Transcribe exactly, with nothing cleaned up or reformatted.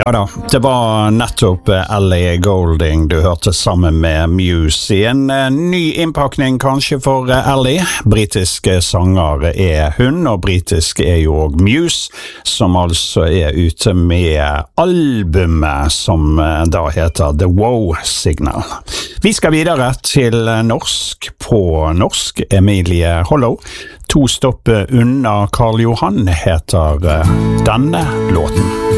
Ja da, det var nettopp Ellie Goulding du hørte sammen med Muse i en ny innpakning kanskje for Ellie. Britiske sanger er hun, og britisk er jo også Muse, som altså er ute med albumet som da heter The Wow Signal. Vi skal videre til norsk på norsk. Emilie Hollow, to stopp unna Karl Johan, heter denne låten.